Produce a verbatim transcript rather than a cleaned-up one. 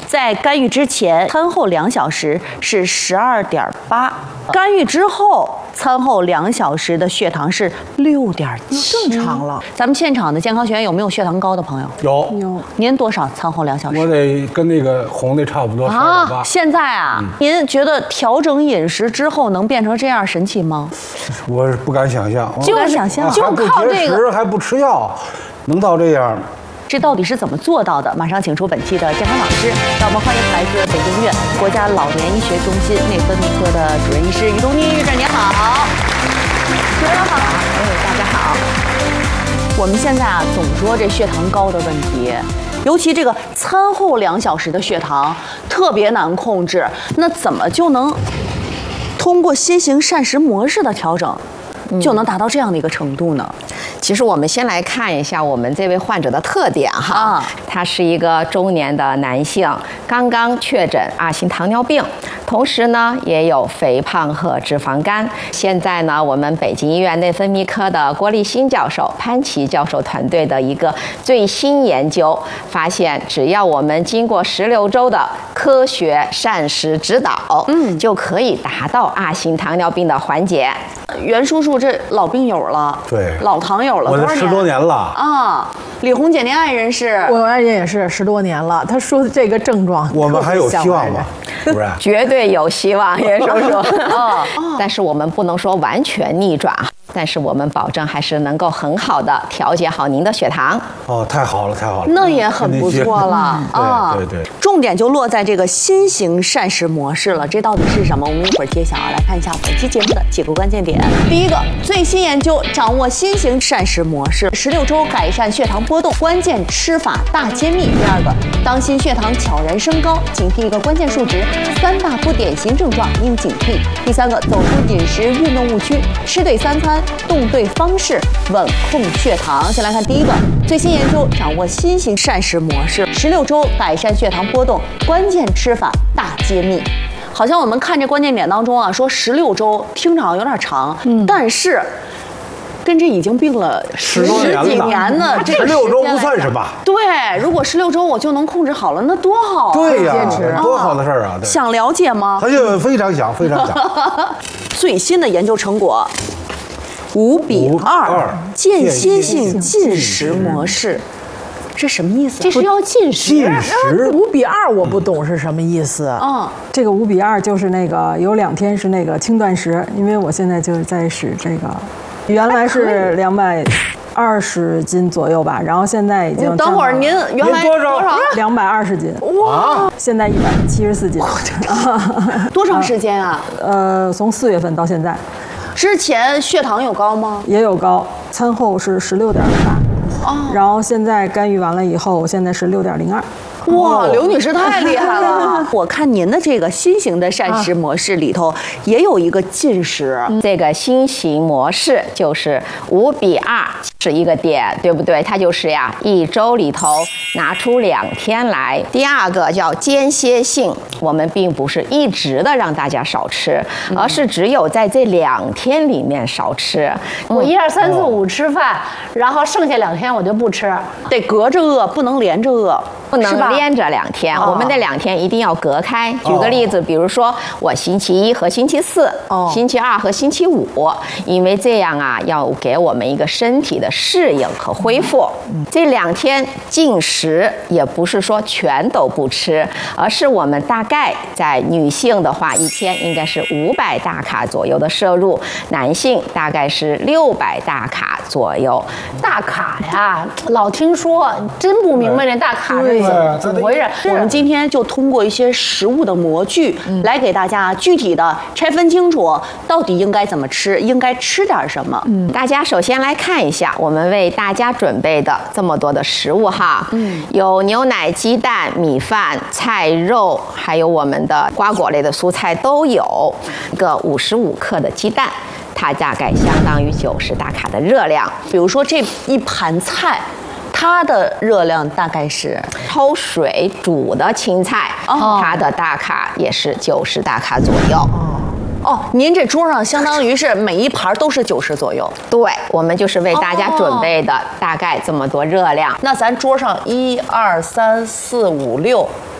在干预之前，餐后两小时是十二点八，干预之后，餐后两小时的血糖是六点七， 正常了。 咱们现场的健康学员有没有血糖高的朋友？ 有有。 您多少？餐后两小时？ 我得跟那个红的差不多，十二点八。 现在啊，嗯、您觉得调整饮食之后能变成这样神奇吗？ 我不敢想象， 就敢想象， 就靠这个，还不吃药，能到这样？ 这到底是怎么做到的？马上请出本期的健康老师，让我们欢迎来自北京医院国家老年医学中心内分泌科的主任医师于东妮医生，您好。主任好，哎，大家好。我们现在啊，总说这血糖高的问题，尤其这个餐后两小时的血糖特别难控制，那怎么就能通过新型膳食模式的调整，就能达到这样的一个程度呢？ 其实我们先来看一下我们这位患者的特点哈， 啊、 他是一个中年的男性，刚刚确诊二型糖尿病，同时呢也有肥胖和脂肪肝。现在呢，我们北京医院内分泌科的郭立新教授、潘琦教授团队的一个最新研究发现，只要我们经过十六周的科学膳食指导，嗯，就可以达到二型糖尿病的缓解。 袁叔叔这老病友了， 对， 老糖友了， 我这十多年了啊。 李红姐，您爱人是？ 我爱人也是十多年了。他说的这个症状， 我们还有希望吗？不是， 绝对有希望，袁叔叔。哦，但是我们不能说完全逆转，但是我们保证还是能够很好的调节好您的血糖。 哦，太好了，太好了， 那也很不错了啊。对对对， 重点就落在这个新型膳食模式了。这到底是什么？我们一会儿揭晓啊。来看一下本期节目的几个关键点。第一个，最新研究掌握新型膳食模式，十六周改善血糖波动，关键吃法大揭秘。第二个，当心血糖悄然升高，警惕一个关键数值，三大不典型症状应警惕。第三个，走出饮食运动误区，吃对三餐，动对方式，稳控血糖。先来看第一个，最新研究掌握新型膳食模式，十六周改善血糖波动，关键吃法大揭秘。好像我们看这关键点当中啊，说十六周听着好像有点长，嗯，但是跟这已经病了十几年的这十六周不算什么。 对，如果十六周我就能控制好了，那多好啊！ 对呀，坚持多好的事儿啊！ 想了解吗？ 他就非常想，非常想。 最新的研究成果，五比二间歇性进食模式。这什么意思？ 这是要进食。 进食五比二，我不懂是什么意思。 嗯， 这个五比二就是那个有两天是那个轻断食，因为我现在就是在使这个，原来是两百二十斤左右吧，然后现在已经等会儿您原来多少？ 两百二十斤。哇！现在一百七十四斤。 多长时间啊？ 呃，从四月份到现在。 之前血糖有高吗？ 也有高，餐后是十六点八。哦，然后现在干预完了以后，现在是六点零二。 哇，刘女士太厉害了！我看您的这个新型的膳食模式里头也有一个进食， 嗯、这个新型模式就是五比二是一个点，对不对？它就是呀，一周里头拿出两天来。第二个叫间歇性，我们并不是一直的让大家少吃，嗯、而是只有在这两天里面少吃。 我一二三四五吃饭，然后剩下两天我就不吃， 得隔着饿，不能连着饿， 不能连着两天。我们的两天一定要隔开。举个例子，比如说我星期一和星期四，星期二和星期五，因为这样啊，要给我们一个身体的适应和恢复。这两天进食也不是说全都不吃，而是我们大概在女性的话，一天应该是五百大卡左右的摄入，男性大概是六百大卡左右。 大卡呀，老听说，真不明白这大卡是怎么怎么回事。 我们今天就通过一些食物的模具，嗯、来给大家具体的拆分清楚，到底应该怎么吃，应该吃点什么。 嗯，大家首先来看一下我们为大家准备的这么多的食物哈，嗯，有牛奶、鸡蛋、米饭、菜、肉，还有我们的瓜果类的蔬菜都有。一个五十五克的鸡蛋，它大概相当于九十大卡的热量。 比如说这一盘菜，它的热量大概是焯水煮的青菜，哦、它的大卡也是九十大卡左右。 哦，您这桌上相当于是每一盘都是九十左右。 对，我们就是为大家准备的大概这么多热量。 那咱桌上一二三四五六